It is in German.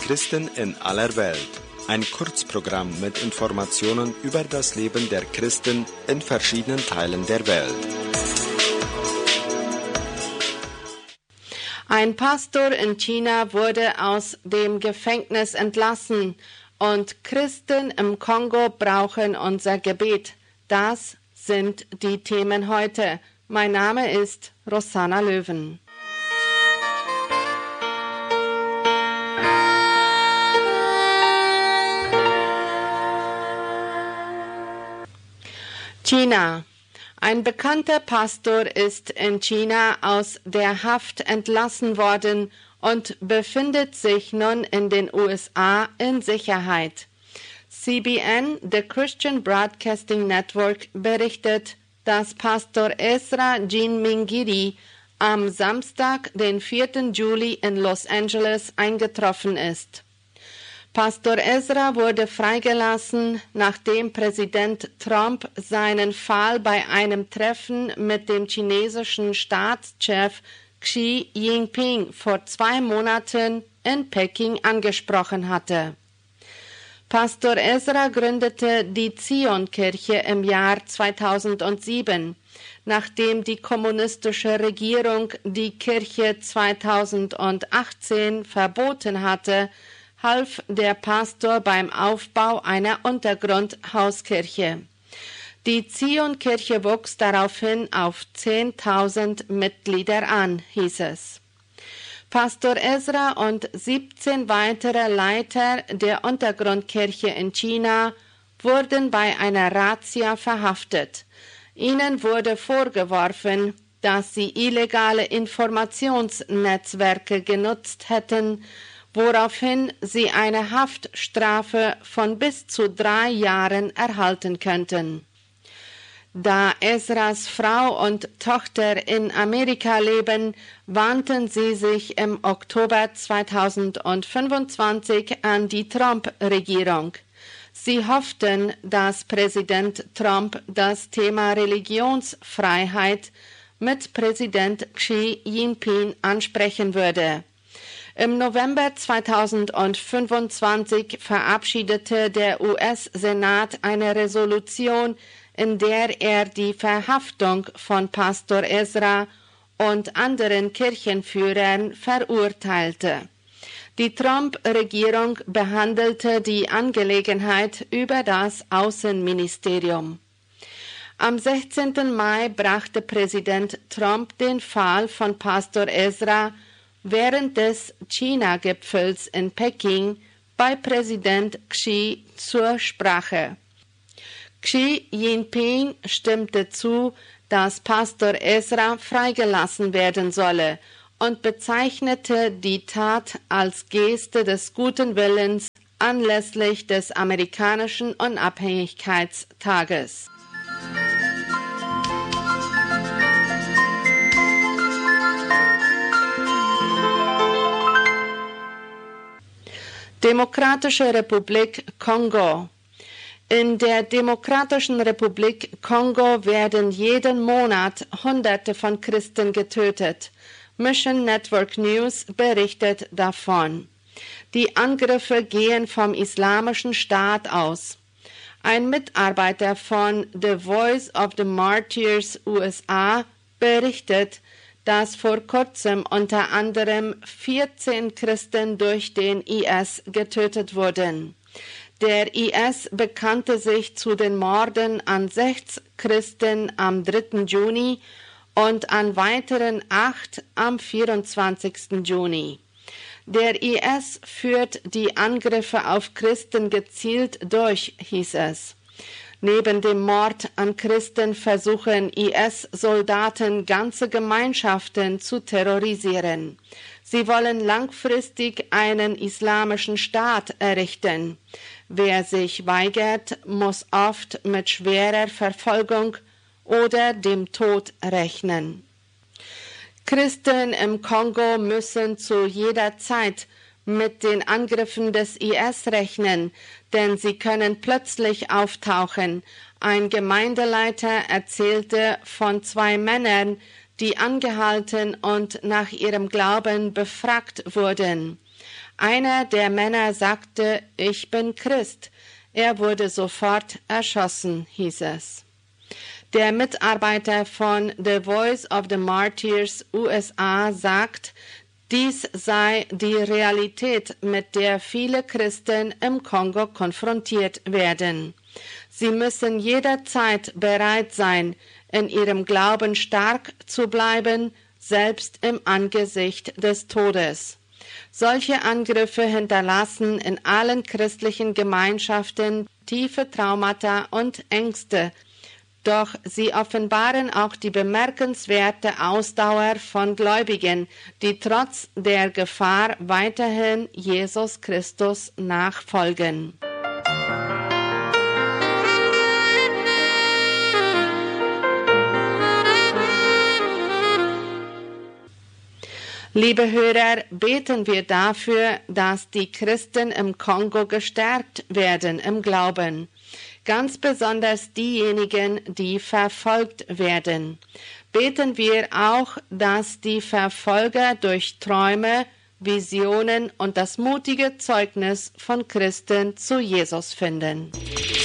Christen in aller Welt. Ein Kurzprogramm mit Informationen über das Leben der Christen in verschiedenen Teilen der Welt. Ein Pastor in China wurde aus dem Gefängnis entlassen und Christen im Kongo brauchen unser Gebet. Das sind die Themen heute. Mein Name ist Rosanna Löwen. China. Ein bekannter Pastor ist in China aus der Haft entlassen worden und befindet sich nun in den USA in Sicherheit. CBN, the Christian Broadcasting Network, berichtet, dass Pastor Ezra Jinmingiri am Samstag, den 4. Juli in Los Angeles eingetroffen ist. Pastor Ezra wurde freigelassen, nachdem Präsident Trump seinen Fall bei einem Treffen mit dem chinesischen Staatschef Xi Jinping vor 2 Monaten in Peking angesprochen hatte. Pastor Ezra gründete die Zion-Kirche im Jahr 2007, nachdem die kommunistische Regierung die Kirche 2018 verboten hatte, half der Pastor beim Aufbau einer Untergrundhauskirche. Die Zion-Kirche wuchs daraufhin auf 10.000 Mitglieder an, hieß es. Pastor Ezra und 17 weitere Leiter der Untergrundkirche in China wurden bei einer Razzia verhaftet. Ihnen wurde vorgeworfen, dass sie illegale Informationsnetzwerke genutzt hätten, woraufhin sie eine Haftstrafe von bis zu 3 Jahren erhalten könnten. Da Ezras Frau und Tochter in Amerika leben, wandten sie sich im Oktober 2025 an die Trump-Regierung. Sie hofften, dass Präsident Trump das Thema Religionsfreiheit mit Präsident Xi Jinping ansprechen würde. Im November 2025 verabschiedete der US-Senat eine Resolution, in der er die Verhaftung von Pastor Ezra und anderen Kirchenführern verurteilte. Die Trump-Regierung behandelte die Angelegenheit über das Außenministerium. Am 16. Mai brachte Präsident Trump den Fall von Pastor Ezra während des China-Gipfels in Peking bei Präsident Xi zur Sprache. Xi Jinping stimmte zu, dass Pastor Ezra freigelassen werden solle und bezeichnete die Tat als Geste des guten Willens anlässlich des amerikanischen Unabhängigkeitstages. Demokratische Republik Kongo. In der Demokratischen Republik Kongo werden jeden Monat Hunderte von Christen getötet. Mission Network News berichtet davon. Die Angriffe gehen vom Islamischen Staat aus. Ein Mitarbeiter von The Voice of the Martyrs USA berichtet, dass vor kurzem unter anderem 14 Christen durch den IS getötet wurden. Der IS bekannte sich zu den Morden an 6 Christen am 3. Juni und an weiteren 8 am 24. Juni. Der IS führt die Angriffe auf Christen gezielt durch, hieß es. Neben dem Mord an Christen versuchen IS-Soldaten ganze Gemeinschaften zu terrorisieren. Sie wollen langfristig einen islamischen Staat errichten. Wer sich weigert, muss oft mit schwerer Verfolgung oder dem Tod rechnen. Christen im Kongo müssen zu jeder Zeit mit den Angriffen des IS rechnen, denn sie können plötzlich auftauchen. Ein Gemeindeleiter erzählte von 2 Männern, die angehalten und nach ihrem Glauben befragt wurden. Einer der Männer sagte, ich bin Christ. Er wurde sofort erschossen, hieß es. Der Mitarbeiter von The Voice of the Martyrs USA sagt, dies sei die Realität, mit der viele Christen im Kongo konfrontiert werden. Sie müssen jederzeit bereit sein, in ihrem Glauben stark zu bleiben, selbst im Angesicht des Todes. Solche Angriffe hinterlassen in allen christlichen Gemeinschaften tiefe Traumata und Ängste, doch sie offenbaren auch die bemerkenswerte Ausdauer von Gläubigen, die trotz der Gefahr weiterhin Jesus Christus nachfolgen. Liebe Hörer, beten wir dafür, dass die Christen im Kongo gestärkt werden im Glauben, ganz besonders diejenigen, die verfolgt werden. Beten wir auch, dass die Verfolger durch Träume, Visionen und das mutige Zeugnis von Christen zu Jesus finden.